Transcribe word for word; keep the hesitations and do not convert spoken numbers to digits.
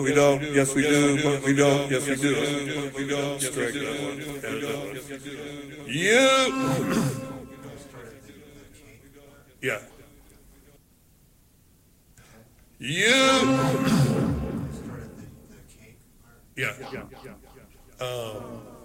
We don't. Yes, we do. But we don't. Yes, we do. We don't. Strike that one. Edit that one. You. Yeah. You. Yeah. Um.